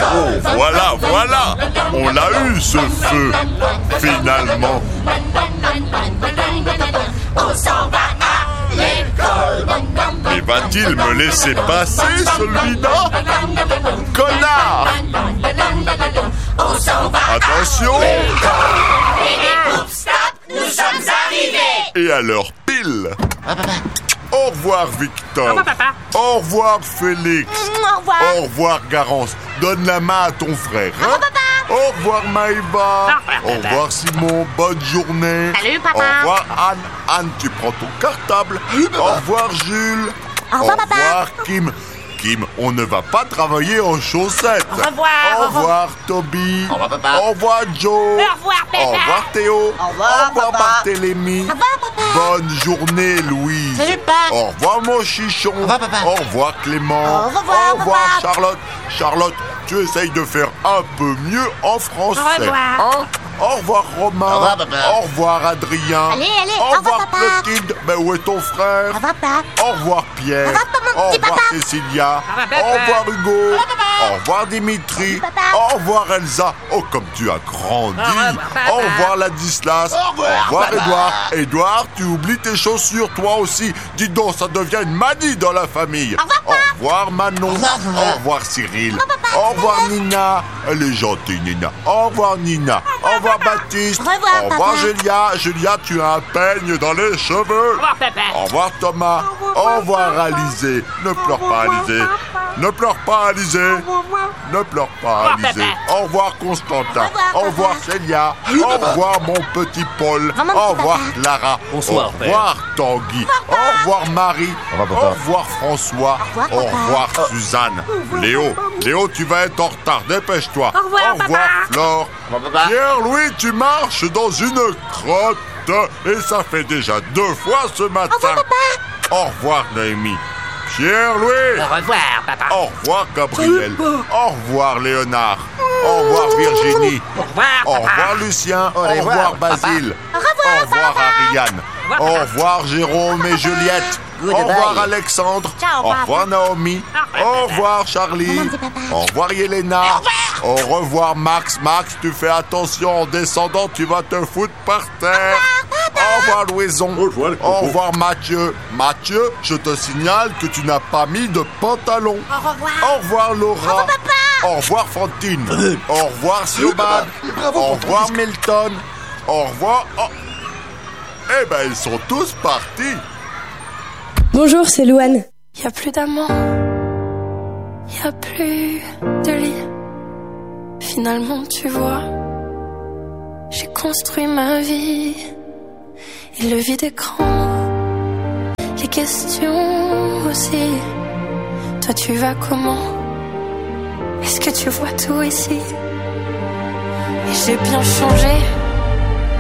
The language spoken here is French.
Oh, voilà, on l'a eu ce feu, finalement. On s'en va à l'école. Mais va-t-il me laisser passer, celui-là? Connard! On s'en va. Attention! Stop, nous sommes arrivés. Et à l'heure pile. Au revoir, Victor. Au revoir, papa. Au revoir, Félix. Au revoir. Au revoir, Garance. Donne la main à ton frère. Au revoir, papa. Au revoir, Maïva. Au revoir, Au revoir, Simon. Bonne journée. Salut, papa. Au revoir, Anne. Anne, tu prends ton cartable. Au revoir, Jules. Au revoir, papa. Kim. Kim, on ne va pas travailler en chaussettes. Au revoir. Au revoir, Toby. Au revoir, papa. Au revoir, Joe. Au revoir, papa. Au revoir, Théo. Au revoir, papa. Barthélémy. Au revoir, papa. Bonne journée, Louise. Salut, papa. Au revoir, mon chichon. Au revoir, papa. Au revoir, Clément. Au revoir, Au revoir, papa. Charlotte. Charlotte, tu essayes de faire un peu mieux en français. Au revoir. Hein? Au revoir, Romain. Au revoir, papa. Au revoir, Adrien. Allez, Au au revoir, revoir, papa. Clotilde. Ben, où est ton frère? Au revoir, papa. Au revoir, Pierre. Au revoir, mon Au petit revoir, papa. Cécilia. revoir, papa. Au revoir, Hugo. Au revoir, Dimitri. papa. Au revoir, Elsa. Oh, comme tu as grandi. Au revoir, papa. Au revoir, Ladislas. Au revoir, papa. Edouard. Edouard, tu oublies tes chaussures, toi aussi. Dis donc, ça devient une manie dans la famille. revoir, Au revoir, Manon. Au revoir, papa. Au revoir, Cyril. Au revoir, Nina. Elle est gentille, Nina. Au revoir, Nina. Au revoir, Baptiste. Au revoir, Au revoir, papa. Julia. Julia, tu as un peigne dans les cheveux. Au revoir, papa. Au revoir, Thomas. Au revoir, Alizé. Ne pleure pas, Alizé. Ne pleure pas, Alizé. Ne pleure pas, revoir, Alizé. Au revoir, Constantin. revoir, Au revoir, Célia. Au revoir, mon petit Paul. Vraiment, Au petit revoir, papa. Clara. Bonsoir, Au revoir, Tanguy. Au revoir, Marie. Au revoir, papa. Au revoir, François. revoir, Au papa. revoir, Suzanne. Léo, tu vas être en retard. Dépêche-toi. Au revoir, Au revoir, papa. Flore. Au revoir, papa. Pierre-Louis, tu marches dans une crotte. Et ça fait déjà 2 fois ce matin. Au revoir, Noémie. Pierre-Louis. Au revoir, papa. Au revoir, Gabriel. Au revoir, Léonard. Au revoir, Virginie. Au revoir, Au papa. revoir, Lucien. Au revoir, revoir, papa. Basile. Au revoir, Au revoir, Ariane. revoir, Au papa. revoir, Jérôme et Juliette. Au Goodbye. revoir, Alexandre. Ciao, Au papa. revoir, Naomi. Au revoir, Au revoir, Charlie. Maman dit papa. Au revoir, Yelena. Au revoir, Max. Max, tu fais attention. En descendant, tu vas te foutre par terre. Au revoir, Louison. Au revoir, Mathieu. Mathieu, je te signale que tu n'as pas mis de pantalon. Au revoir. Au revoir, Laura. Au revoir, Fantine. Au revoir, Siobhan. Au revoir, Milton. Au revoir. Eh ben, ils sont tous partis. Bonjour, c'est Louane. Y a plus d'amant, y a plus de lit. Finalement, tu vois, j'ai construit ma vie. Et le vide écran, les questions aussi. Toi, tu vas comment? Est-ce que tu vois tout ici? Et j'ai bien changé.